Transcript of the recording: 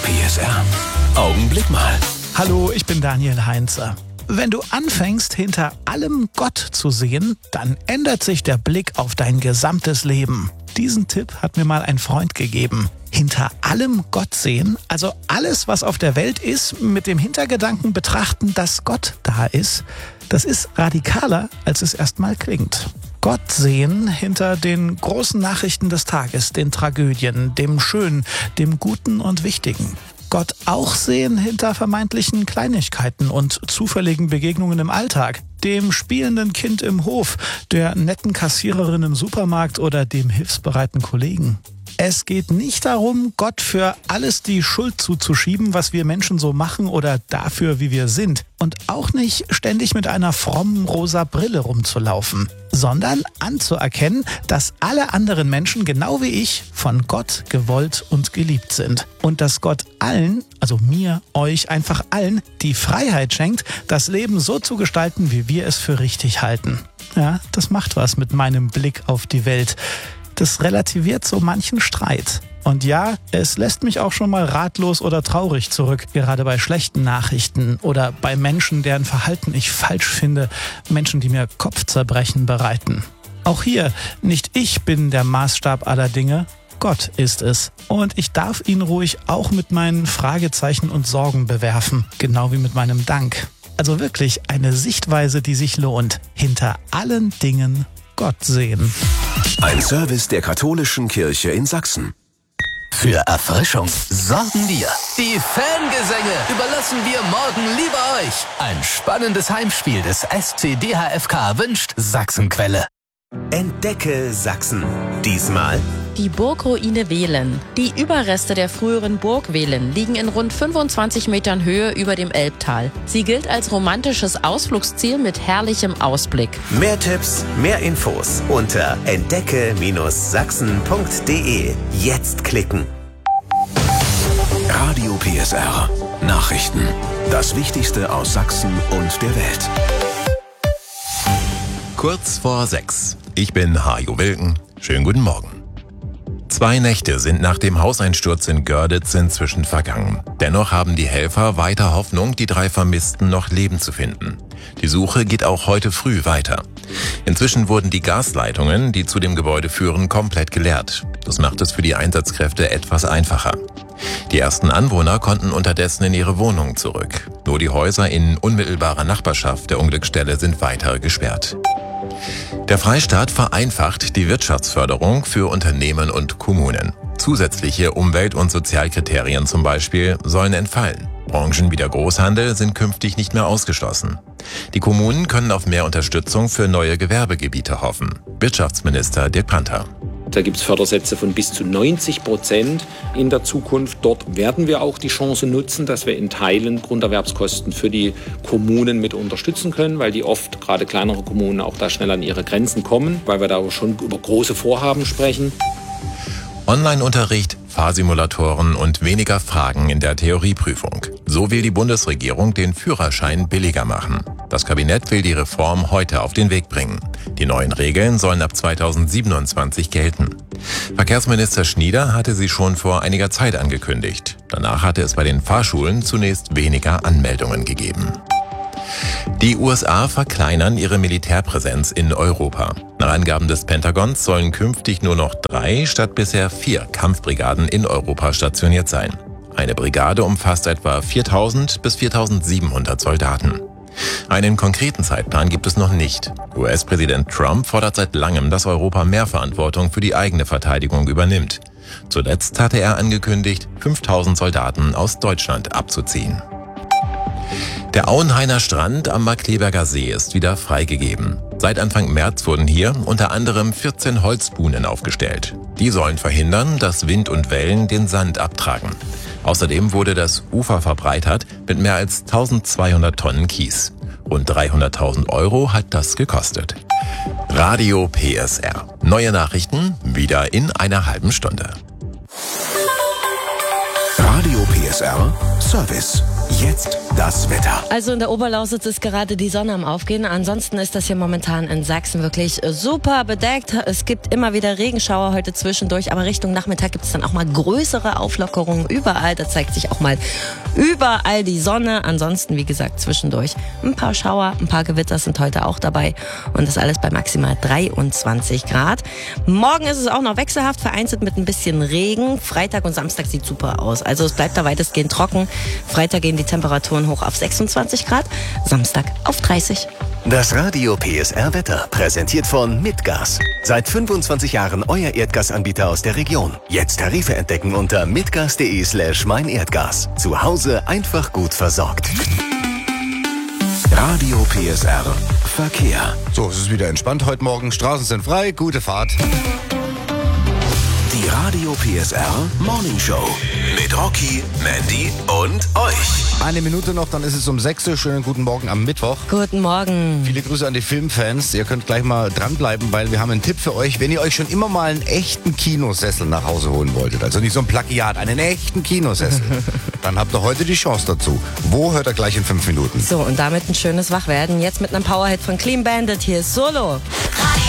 PSR. Augenblick mal. Hallo, ich bin Daniel Heinze. Wenn du anfängst, hinter allem Gott zu sehen, dann ändert sich der Blick auf dein gesamtes Leben. Diesen Tipp hat mir mal ein Freund gegeben. Hinter allem Gott sehen, also alles, was auf der Welt ist, mit dem Hintergedanken betrachten, dass Gott da ist, das ist radikaler, als es erstmal klingt. Gott sehen hinter den großen Nachrichten des Tages, den Tragödien, dem Schönen, dem Guten und Wichtigen. Gott auch sehen hinter vermeintlichen Kleinigkeiten und zufälligen Begegnungen im Alltag, dem spielenden Kind im Hof, der netten Kassiererin im Supermarkt oder dem hilfsbereiten Kollegen. Es geht nicht darum, Gott für alles die Schuld zuzuschieben, was wir Menschen so machen oder dafür, wie wir sind. Und auch nicht ständig mit einer frommen rosa Brille rumzulaufen, sondern anzuerkennen, dass alle anderen Menschen, genau wie ich, von Gott gewollt und geliebt sind. Und dass Gott allen, also mir, euch, einfach allen, die Freiheit schenkt, das Leben so zu gestalten, wie wir es für richtig halten. Ja, das macht was mit meinem Blick auf die Welt. Das relativiert so manchen Streit. Und ja, es lässt mich auch schon mal ratlos oder traurig zurück, gerade bei schlechten Nachrichten oder bei Menschen, deren Verhalten ich falsch finde, Menschen, die mir Kopfzerbrechen bereiten. Auch hier, nicht ich bin der Maßstab aller Dinge, Gott ist es. Und ich darf ihn ruhig auch mit meinen Fragezeichen und Sorgen bewerfen, genau wie mit meinem Dank. Also wirklich eine Sichtweise, die sich lohnt. Hinter allen Dingen Gott sehen. Ein Service der Katholischen Kirche in Sachsen. Für Erfrischung sorgen wir. Die Fangesänge überlassen wir morgen lieber euch. Ein spannendes Heimspiel des SC DHFK wünscht Sachsenquelle. Entdecke Sachsen. Diesmal die Burgruine Wehlen. Die Überreste der früheren Burg Wehlen liegen in rund 25 Metern Höhe über dem Elbtal. Sie gilt als romantisches Ausflugsziel mit herrlichem Ausblick. Mehr Tipps, mehr Infos unter entdecke-sachsen.de. Jetzt klicken. Radio PSR. Nachrichten. Das Wichtigste aus Sachsen und der Welt. Kurz vor 6. Ich bin Hajo Wilken. Schönen guten Morgen. 2 Nächte sind nach dem Hauseinsturz in Görditz inzwischen vergangen. Dennoch haben die Helfer weiter Hoffnung, die 3 Vermissten noch lebend zu finden. Die Suche geht auch heute früh weiter. Inzwischen wurden die Gasleitungen, die zu dem Gebäude führen, komplett geleert. Das macht es für die Einsatzkräfte etwas einfacher. Die ersten Anwohner konnten unterdessen in ihre Wohnungen zurück. Nur die Häuser in unmittelbarer Nachbarschaft der Unglücksstelle sind weiter gesperrt. Der Freistaat vereinfacht die Wirtschaftsförderung für Unternehmen und Kommunen. Zusätzliche Umwelt- und Sozialkriterien zum Beispiel sollen entfallen. Branchen wie der Großhandel sind künftig nicht mehr ausgeschlossen. Die Kommunen können auf mehr Unterstützung für neue Gewerbegebiete hoffen. Wirtschaftsminister Dirk Panther. Da gibt es Fördersätze von bis zu 90% in der Zukunft. Dort werden wir auch die Chance nutzen, dass wir in Teilen Grunderwerbskosten für die Kommunen mit unterstützen können, weil die oft, gerade kleinere Kommunen, auch da schnell an ihre Grenzen kommen, weil wir da auch schon über große Vorhaben sprechen. Online-Unterricht, Fahrsimulatoren und weniger Fragen in der Theorieprüfung. So will die Bundesregierung den Führerschein billiger machen. Das Kabinett will die Reform heute auf den Weg bringen. Die neuen Regeln sollen ab 2027 gelten. Verkehrsminister Schnieder hatte sie schon vor einiger Zeit angekündigt. Danach hatte es bei den Fahrschulen zunächst weniger Anmeldungen gegeben. Die USA verkleinern ihre Militärpräsenz in Europa. Nach Angaben des Pentagons sollen künftig nur noch 3 statt bisher 4 Kampfbrigaden in Europa stationiert sein. Eine Brigade umfasst etwa 4.000 bis 4.700 Soldaten. Einen konkreten Zeitplan gibt es noch nicht. US-Präsident Trump fordert seit langem, dass Europa mehr Verantwortung für die eigene Verteidigung übernimmt. Zuletzt hatte er angekündigt, 5.000 Soldaten aus Deutschland abzuziehen. Der Auenhainer Strand am Markkleeberger See ist wieder freigegeben. Seit Anfang März wurden hier unter anderem 14 Holzbuhnen aufgestellt. Die sollen verhindern, dass Wind und Wellen den Sand abtragen. Außerdem wurde das Ufer verbreitert mit mehr als 1200 Tonnen Kies. Rund 300.000 € hat das gekostet. Radio PSR. Neue Nachrichten wieder in einer halben Stunde. Radio PSR Service. Jetzt das Wetter. Also in der Oberlausitz ist gerade die Sonne am Aufgehen. Ansonsten ist das hier momentan in Sachsen wirklich super bedeckt. Es gibt immer wieder Regenschauer heute zwischendurch, aber Richtung Nachmittag gibt es dann auch mal größere Auflockerungen überall. Da zeigt sich auch mal überall die Sonne. Ansonsten, wie gesagt, zwischendurch ein paar Schauer, ein paar Gewitter sind heute auch dabei. Und das alles bei maximal 23 Grad. Morgen ist es auch noch wechselhaft, vereinzelt mit ein bisschen Regen. Freitag und Samstag sieht super aus. Also es bleibt da weitestgehend trocken. Freitag gehen die Temperaturen hoch auf 26 Grad, Samstag auf 30. Das Radio PSR Wetter, präsentiert von Mitgas. Seit 25 Jahren euer Erdgasanbieter aus der Region. Jetzt Tarife entdecken unter mitgas.de/meinerdgas. Zu Hause einfach gut versorgt. Radio PSR Verkehr. So, es ist wieder entspannt heute Morgen. Straßen sind frei, gute Fahrt. Die Radio PSR Morning Show mit Rocky, Mandy und euch. Eine Minute noch, dann ist es um 6 Uhr. Schönen guten Morgen am Mittwoch. Guten Morgen. Viele Grüße an die Filmfans. Ihr könnt gleich mal dranbleiben, weil wir haben einen Tipp für euch. Wenn ihr euch schon immer mal einen echten Kinosessel nach Hause holen wolltet, also nicht so ein Plagiat, einen echten Kinosessel, dann habt ihr heute die Chance dazu. Wo, hört ihr gleich in 5 Minuten. So, und damit ein schönes Wachwerden. Jetzt mit einem Powerhit von Clean Bandit. Hier ist Solo.